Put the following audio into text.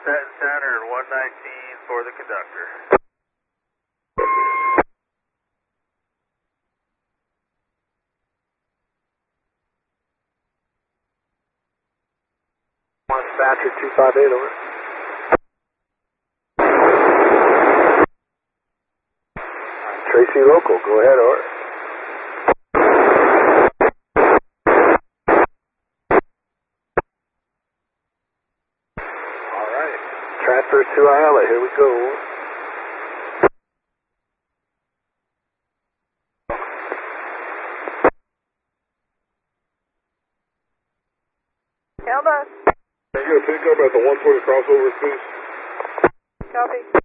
Set center 119 for the conductor. Dispatcher 258, over. Tracy Local, go ahead, over. Alright, transfer to Ayala, here we go. Elba. Can you get a pickup at the 120 crossover, please? Copy.